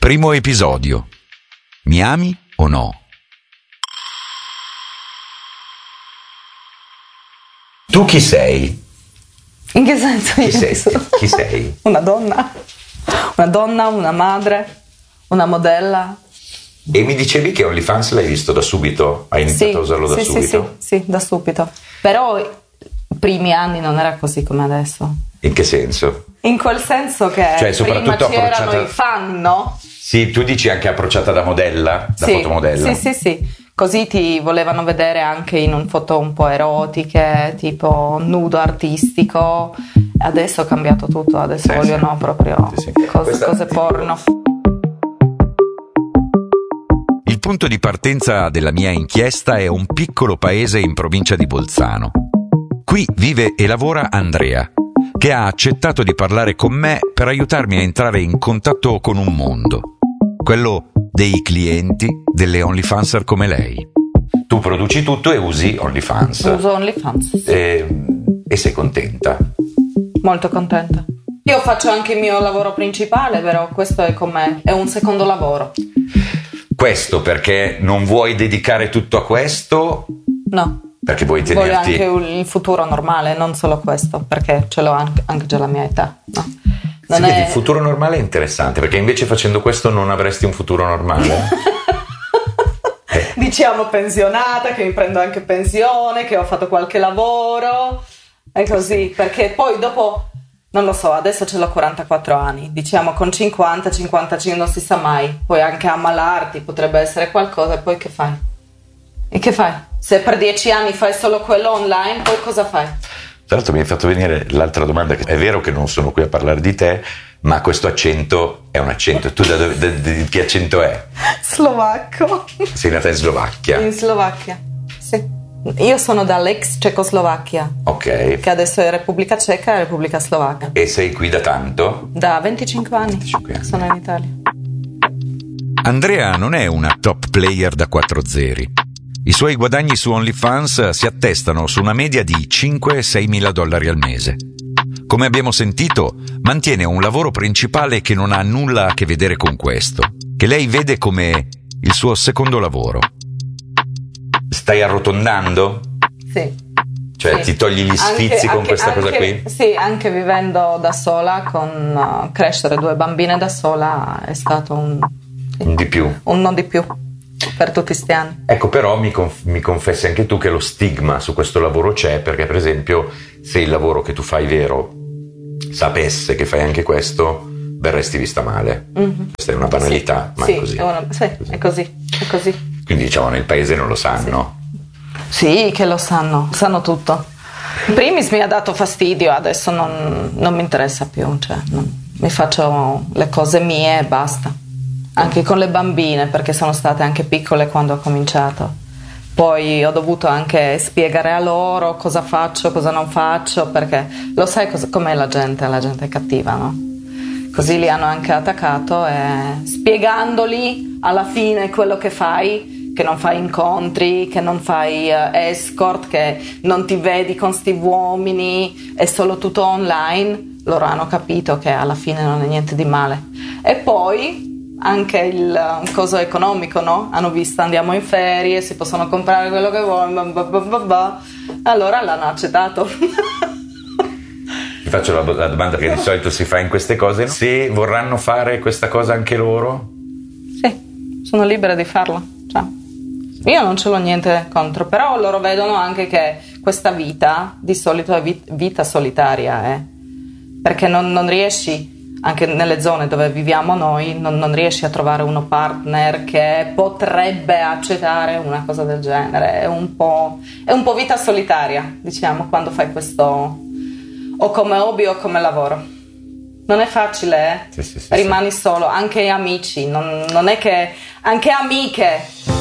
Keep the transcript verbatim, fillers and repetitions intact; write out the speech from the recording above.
Primo episodio. Mi ami o no? Tu chi sei? In che senso? Chi io sei? sono? Chi sei? Una donna. Una donna, una madre, una modella. E mi dicevi che OnlyFans l'hai visto da subito? Hai iniziato sì, a usarlo da sì, subito? Sì, sì, sì, da subito. Però i primi anni non era così come adesso. In che senso? In quel senso che Cioè, prima soprattutto c'erano approcciata- i fan, no? Sì, tu dici anche approcciata da modella, da Sì, fotomodella. sì, sì, sì. Così ti volevano vedere anche in un foto un po' erotiche, tipo nudo artistico. Adesso è cambiato tutto, adesso Sì, vogliono sì. proprio Sì, sì. cose, Questa- cose porno. Il punto di partenza della mia inchiesta è un piccolo paese in provincia di Bolzano. Qui vive e lavora Andrea, che ha accettato di parlare con me per aiutarmi a entrare in contatto con un mondo, quello dei clienti delle OnlyFanser come lei. Tu produci tutto e usi OnlyFans. Uso OnlyFans. E, e sei contenta? Molto contenta. Io faccio anche il mio lavoro principale, però questo è con me, è un secondo lavoro. Questo perché non vuoi dedicare tutto a questo? No. Perché vuoi Voglio tenerti... anche il futuro normale, non solo questo, perché ce l'ho anche, anche già la mia età. No. Non Sì, vedi, è... il futuro normale è interessante, perché invece facendo questo non avresti un futuro normale? eh. Diciamo pensionata, che mi prendo anche pensione, che ho fatto qualche lavoro, è così, perché poi dopo, non lo so, adesso ce l'ho quarantaquattro anni, diciamo con cinquanta, cinquantacinque non si sa mai, puoi anche ammalarti, potrebbe essere qualcosa, e poi che fai? E che fai? Se per dieci anni fai solo quello online, poi cosa fai? Tra l'altro mi hai fatto venire l'altra domanda, che è vero che non sono qui a parlare di te, ma questo accento è un accento. Tu da dove, da, di che accento è? Slovacco. Sei nata in Slovacchia? In Slovacchia, sì. Io sono dall'ex Cecoslovacchia, Ok. che adesso è Repubblica Ceca e Repubblica Slovacca. E sei qui da tanto? Da venticinque anni, venticinque anni. sono in Italia. Andrea non è una top player da quattro zeri. I suoi guadagni su OnlyFans si attestano su una media di cinque sei mila dollari al mese. Come abbiamo sentito, mantiene un lavoro principale che non ha nulla a che vedere con questo, che lei vede come il suo secondo lavoro. Stai arrotondando? Sì. Cioè Sì. ti togli gli sfizi Anche- con anche- questa cosa anche- qui? Sì, anche vivendo da sola, con uh, crescere due bambine da sola è stato un, sì, Di più. un non di più per tutti sti anni. Ecco, però mi, conf- mi confessi anche tu che lo stigma su questo lavoro c'è, perché per esempio se il lavoro che tu fai vero sapesse che fai anche questo, verresti vista male. Mm-hmm. Questa è una banalità, Sì, ma sì, è così. È, una, sì è così, è così. Quindi diciamo nel paese non lo sanno. Sì, che lo sanno, sanno tutto. In primis mi ha dato fastidio, adesso non, non mi interessa più, cioè non- mi faccio le cose mie e basta. Anche con le bambine, perché sono state anche piccole quando ho cominciato. Poi ho dovuto anche spiegare a loro cosa faccio, cosa non faccio, perché lo sai cos- com'è la gente, la gente è cattiva, no? Così li hanno anche attaccato e spiegandoli alla fine quello che fai, che non fai incontri, che non fai uh, escort, che non ti vedi con sti uomini, è solo tutto online, loro hanno capito che alla fine non è niente di male. E poi anche il uh, coso economico, no? Hanno visto andiamo in ferie, si possono comprare quello che vogliono, bah, bah, bah, bah. Allora l'hanno accettato. Ti faccio la, la domanda che di solito si fa in queste cose: se vorranno fare questa cosa anche loro? Sì, sono libera di farlo. Cioè, io non ce l'ho niente contro, però loro vedono anche che questa vita di solito è vit- vita solitaria, eh? Perché non, non riesci, anche nelle zone dove viviamo noi, non, non riesci a trovare uno partner che potrebbe accettare una cosa del genere. È un po', è un po' vita solitaria, diciamo, quando fai questo o come hobby o come lavoro. Non è facile, eh? Sì, sì, sì, Rimani sì. solo, anche amici, non, non è che anche amiche